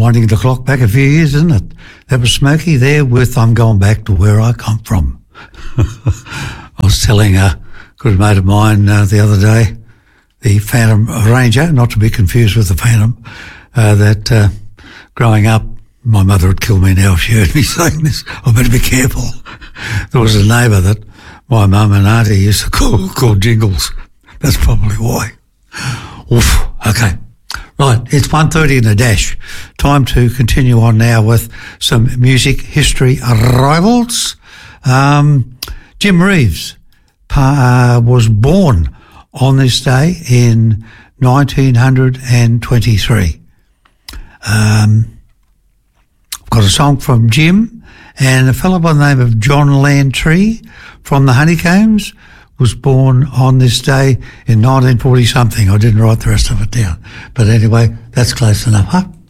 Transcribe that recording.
winding the clock back a few years, isn't it? That was Smokey there with I'm Going Back to Where I Come From. I was telling a good mate of mine the other day, the Phantom Ranger, not to be confused with the Phantom, that growing up, my mother would kill me now if she heard me saying this. I better be careful. There was a neighbour that my mum and auntie used to call Jingles. That's probably why. Oof, okay. Right, it's 1:30 in the dash. Time to continue on now with some music history arrivals. Jim Reeves was born on this day in 1923. I've got a song from Jim, and a fellow by the name of John Lantree from the Honeycombs was born on this day in 1940-something. I didn't write the rest of it down. But anyway, that's close enough, huh?